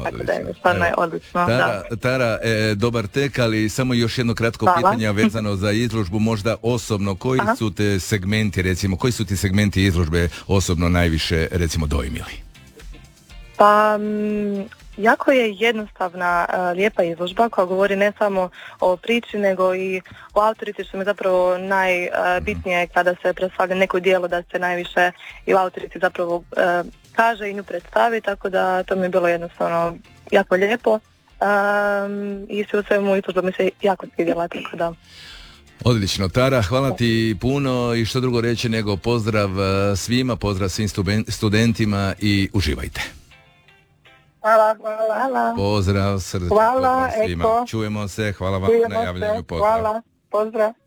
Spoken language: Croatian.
tako da je stvarno je odlično. Tara, dobar tek, ali samo još jedno kratko pitanje vezano za izložbu, možda osobno, koji su te segmenti, recimo, koji su ti segmenti izložbe osobno najviše, recimo, dojmili? Pa, jako je jednostavna, lijepa izložba koja govori ne samo o priči, nego i o autorici, što mi je zapravo najbitnije kada se predstavlja neko djelo, da se najviše i o autorici zapravo kaže i nju predstavi, tako da to mi je bilo jednostavno jako lijepo i sve u svemu izložba mi se jako svidjela, tako da... Odlično, Tara, hvala ti puno i što drugo reći nego pozdrav svima, pozdrav svim studentima i uživajte. Hvala. Pozdrav, srdačan pozdrav svima. Čujemo se, hvala vam na javljanju, pozdrav. Hvala, pozdrav.